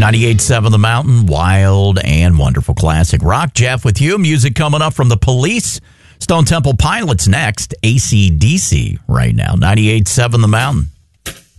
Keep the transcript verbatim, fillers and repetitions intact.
ninety-eight point seven The Mountain, wild and wonderful classic rock. Jeff with you. Music coming up from the Police. Stone Temple Pilots next. A C D C right now. ninety-eight point seven The Mountain.